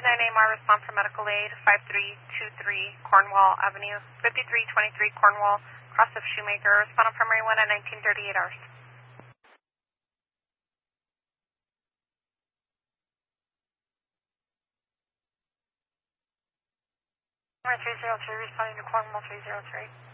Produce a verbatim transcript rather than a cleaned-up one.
nine A M R, respond for medical aid, five three two three Cornwall Avenue, fifty-three twenty-three Cornwall, cross of Shoemaker, respond on primary one at nineteen thirty-eight hours. three zero three, responding to Cornwall three zero three.